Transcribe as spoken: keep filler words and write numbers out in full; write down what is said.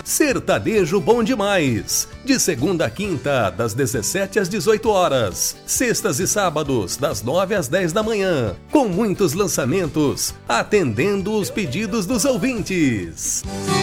Sertanejo Bom Demais, de segunda a quinta, das dezessete às dezoito horas. Sextas e sábados, das nove às dez da manhã. Com muitos lançamentos, atendendo os pedidos dos ouvintes.